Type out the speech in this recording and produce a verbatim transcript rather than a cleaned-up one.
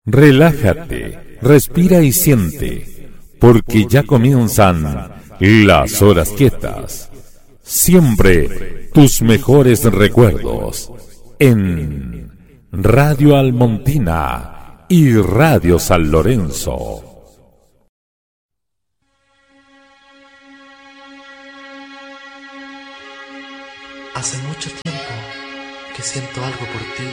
Relájate, respira y siente, porque ya comienzan las horas quietas. Siempre tus mejores recuerdos en Radio Almontina y Radio San Lorenzo. Hace mucho tiempo que siento algo por ti.